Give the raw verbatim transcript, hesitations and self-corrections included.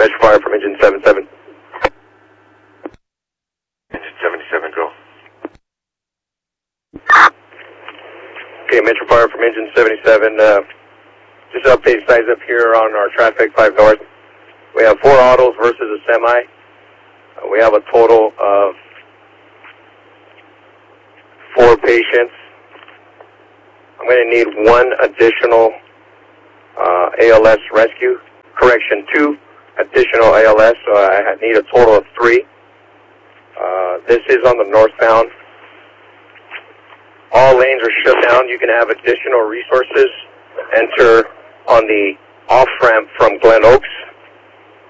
Metro Fire from engine seventy-seven. Engine seventy-seven, go. Okay, Metro Fire from engine seventy-seven. Uh, just update size up here on our traffic five north. We have four autos versus a semi. Uh, we have a total of four patients. I'm going to need one additional uh, A L S rescue. Correction, two additional A L S, so I need a total of three. Uh, this is on the northbound. All lanes are shut down. You can have additional resources enter on the off-ramp from Glen Oaks.